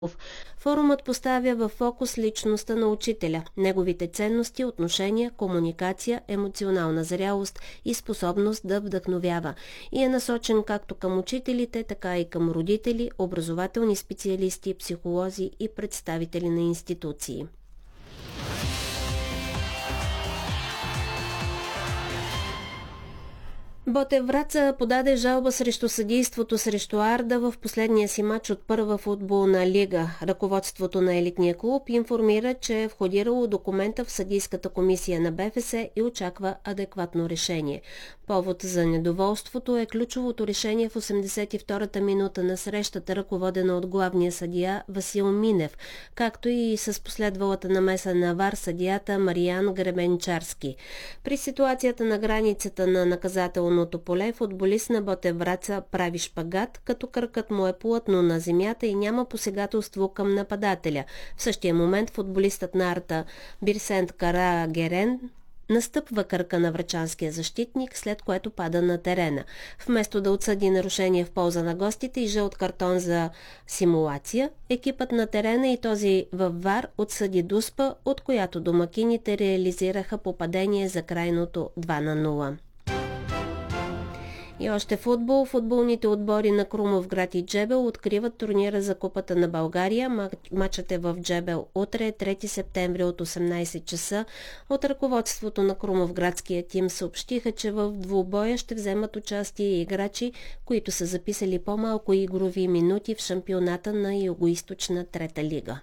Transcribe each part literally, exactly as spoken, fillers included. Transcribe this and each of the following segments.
Форумът поставя във фокус личността на учителя, неговите ценности, отношения, комуникация, емоционална зрялост и способност да вдъхновява и е насочен както към учителите, така и към родители, образователни специалисти, психолози и представители на институции. Ботев Враца подаде жалба срещу съдийството срещу Арда в последния си матч от първа футболна лига. Ръководството на елитния клуб информира, че е входирало документа в съдийската комисия на БФС и очаква адекватно решение. Повод за недоволството е ключовото решение в осемдесет и втората минута на срещата, ръководена от главния съдия Васил Минев, както и с последвалата намеса на ВАР съдията Мариан Гребенчарски. При ситуацията на границата на наказателното поле футболист на Ботев Враца прави шпагат, като кръкът му е плътно на земята и няма посегателство към нападателя. В същия момент футболистът на Арта Бирсент Карагерен настъпва кръка на врачанския защитник, след което пада на терена. Вместо да отсъди нарушение в полза на гостите и жълт картон за симулация, екипът на терена и този във ВАР отсъди дуспа, от която домакините реализираха попадение за крайното два на нула. И още футбол. Футболните отбори на Крумовград и Джебел откриват турнира за Купата на България. Матчът е в Джебел утре, трети септември от осемнайсет часа. От ръководството на Крумовградския тим съобщиха, че в двубоя ще вземат участие играчи, които са записали по-малко игрови минути в шампионата на Югоизточна трета лига.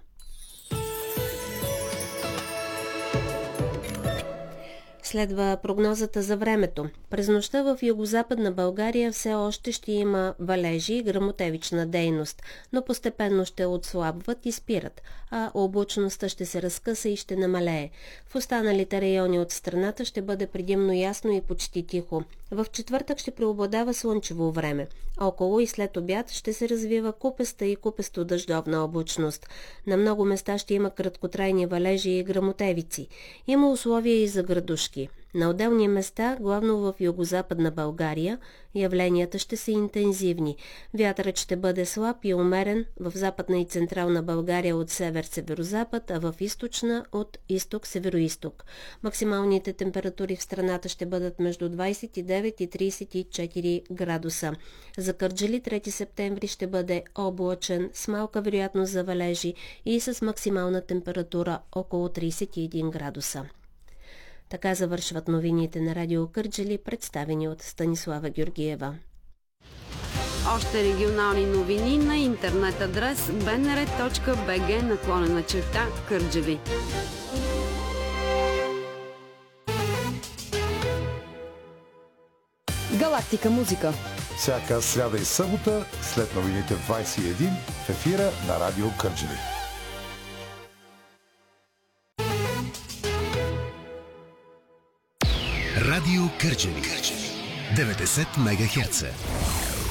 Следва прогнозата за времето. През нощта в югозападна България все още ще има валежи и гръмотевична дейност, но постепенно ще отслабват и спират, а облачността ще се разкъса и ще намалее. В останалите райони от страната ще бъде предимно ясно и почти тихо. В четвъртък ще преобладава слънчево време. Около и след обяд ще се развива купеста и купесто-дъждовна облачност. На много места ще има краткотрайни валежи и гръмотевици. Има условия и за градушки. На отделни места, главно в югозападна България, явленията ще са интензивни. Вятърът ще бъде слаб и умерен в западна и централна България от север-северозапад, а в източна от изток-североизток. Максималните температури в страната ще бъдат между двайсет и девет и трийсет и четири градуса. За Кърджали трети септември ще бъде облачен, с малка вероятност за валежи и с максимална температура около трийсет и един градуса. Така завършват новините на Радио Кърджали, представени от Станислава Георгиева. Още регионални новини на интернет адрес би ен ар точка би джи наклонена черта Кърджали. Галактика музика. Всяка сряда и събота след новините в двайсет и един в ефира на Радио Кърджали. Радио Кърджали деветдесет мегахерца.